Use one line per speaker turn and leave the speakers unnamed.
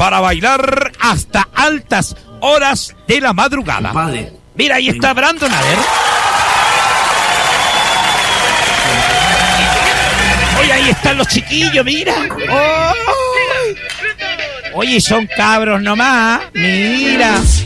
para bailar hasta altas horas de la madrugada.
Compadre.
Mira, ahí está Brandon, a ver. Oye, ahí están los chiquillos, mira. Oh. Oye, son cabros nomás, mira.